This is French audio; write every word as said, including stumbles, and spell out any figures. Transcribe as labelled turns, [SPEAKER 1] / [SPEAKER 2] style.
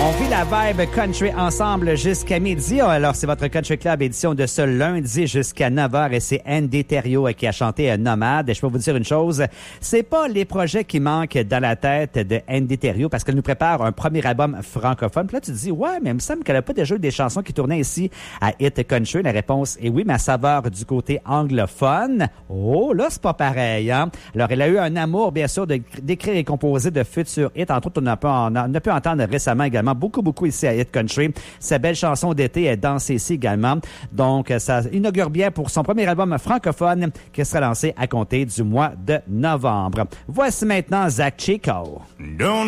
[SPEAKER 1] On vit la vibe country ensemble jusqu'à midi. Alors, c'est votre Country Club édition de ce lundi jusqu'à neuf heures et c'est Andy Thériault qui a chanté Nomade. Et je peux vous dire une chose, c'est pas les projets qui manquent dans la tête de Andy Thériault parce qu'elle nous prépare un premier album francophone. Puis là, tu te dis, ouais, mais il me semble qu'elle a pas déjà eu des chansons qui tournaient ici à Hit Country. La réponse est oui, mais à saveur du côté anglophone. Oh, là, c'est pas pareil, hein? Alors, elle a eu un amour, bien sûr, de, d'écrire et composer de futurs hits. Entre autres, on a pu, on a, on a pu entendre récemment également beaucoup, beaucoup ici à Hit Country. Sa belle chanson d'été est dansée ici également. Donc, ça inaugure bien pour son premier album francophone qui sera lancé à compter du mois de novembre. Voici maintenant Zach Chico.
[SPEAKER 2] Don't